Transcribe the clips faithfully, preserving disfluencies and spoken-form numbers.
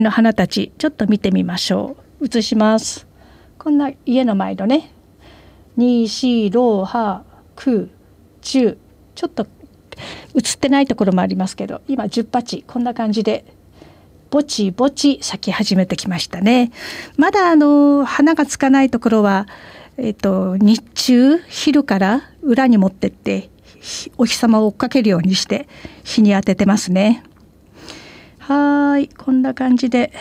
の花たちちょっと見てみましょう。映します。こんな家の前のね、に、し、ろ、は、く、じゅう、ちょっと映ってないところもありますけど、今じゅっぱちこんな感じでぼちぼち咲き始めてきましたね。まだあの花がつかないところは、えっと、日中昼から裏に持ってってお日様を追っかけるようにして日に当ててますね。はい、こんな感じで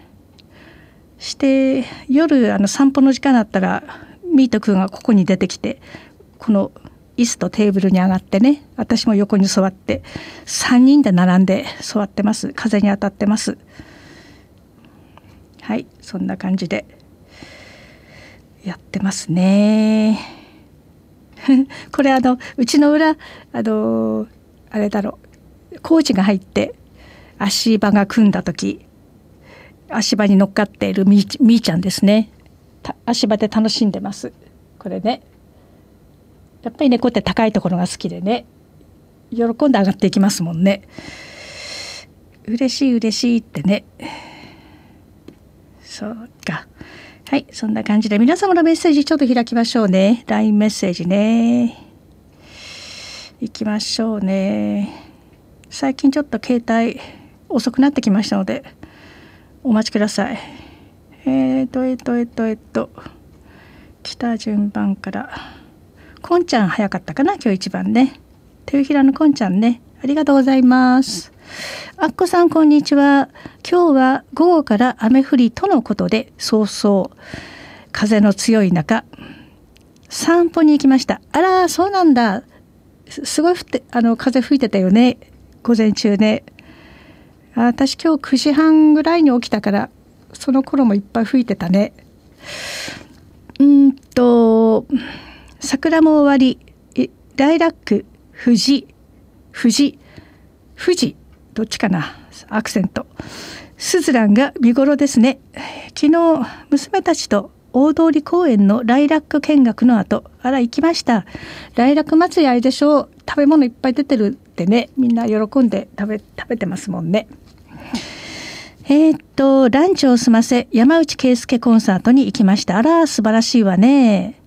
して夜あの散歩の時間だったらミート君がここに出てきてこの椅子とテーブルに上がってね、私も横に座ってさんにんで並んで座ってます。風に当たってます。はい、そんな感じでやってますね。これあのうちの裏あのあれだろう、工事が入って足場が組んだ時、足場に乗っかっているみー、みーちゃんですね。足場で楽しんでます。これね、やっぱり猫って高いところが好きでね、喜んで上がっていきますもんね。嬉しい嬉しいってね。そうか。はい、そんな感じで皆様のメッセージちょっと開きましょうね。 ライン メッセージね、いきましょうね。最近ちょっと携帯遅くなってきましたのでお待ちください。えーとえっとえっとえっと来た順番からこんちゃん早かったかな、今日一番ね。手ひらのこんちゃんね、ありがとうございます。あっこさんこんにちは。今日は午後から雨降りとのことで、そうそう風の強い中散歩に行きました。あらそうなんだ、すごい降ってあの風吹いてたよね、午前中ね。あ、私今日くじはんぐらいに起きたからその頃もいっぱい吹いてたね。うんと桜も終わり、ライラック、藤藤藤どっちかな、アクセント、スズランが見頃ですね。昨日娘たちと大通公園のライラック見学の後、あら行きました。ライラック祭りあれでしょう、食べ物いっぱい出てるってね、みんな喜んで食べ食べてますもんね。えー、っとランチを済ませ山内圭介コンサートに行きました。あら素晴らしいわね。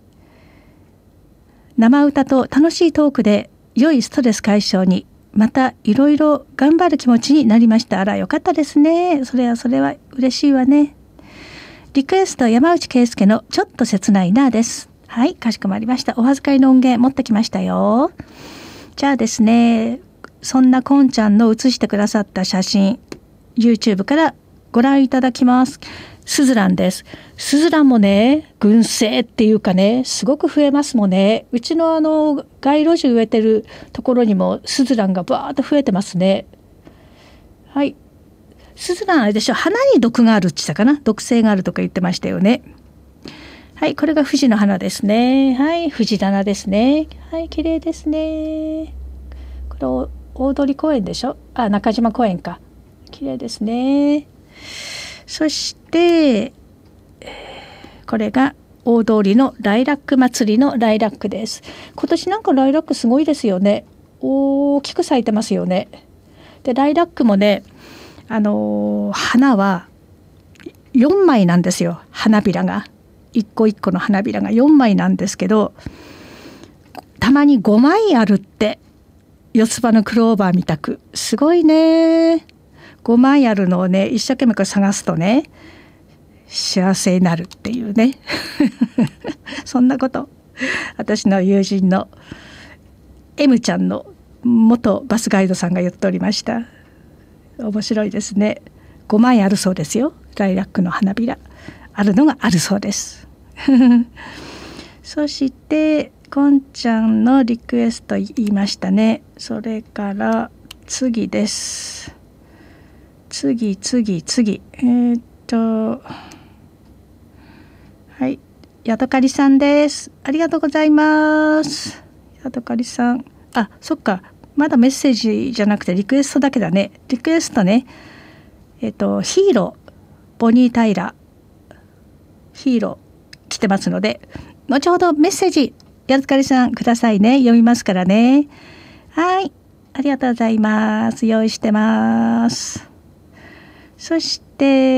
生歌と楽しいトークで良いストレス解消に、またいろいろ頑張る気持ちになりました。あらよかったですね。それはそれは嬉しいわね。リクエスト山内圭介のちょっと切ないなです。はい、かしこまりました。お恥ずかりの音源持ってきましたよ。じゃあですね、そんなこんちゃんの写してくださった写真 YouTube からご覧いただきます。スズランです。スズランもね、群生っていうかね、すごく増えますもんね。うちのあの街路樹植えてるところにもスズランがバーッと増えてますね。はい、スズランあれでしょ、花に毒があるって言ったかな、毒性があるとか言ってましたよね。はい、これが藤の花ですね。はい、藤棚ですね。はい、綺麗ですね。これ大通公園でしょ、あ、中島公園か。綺麗ですね。そしてこれが大通りのライラック祭りのライラックです。今年なんかライラックすごいですよね。大きく咲いてますよね。でライラックもね、あのー、花はよんまいなんですよ。花びらが一個一個の花びらがよんまいなんですけど、たまにごまいあるって、四つ葉のクローバーみたくすごいね。ごまいあるのをね、一生懸命これ探すとね、幸せになるっていうねそんなこと私の友人の M ちゃんの元バスガイドさんが言っておりました。面白いですね。ごまいあるそうですよ。ライラックの花びらあるのがあるそうですそしてこんちゃんのリクエスト言いましたね。それから次です。次次次えー、っとはい、ヤドカリさんです。ありがとうございます。ヤドカリさん、あ、そっか、まだメッセージじゃなくてリクエストだけだね。リクエストね、えっとヒーローボニータイラーヒーロー来てますので、後ほどメッセージヤドカリさんくださいね。読みますからね。はい、ありがとうございます。用意してます。そしで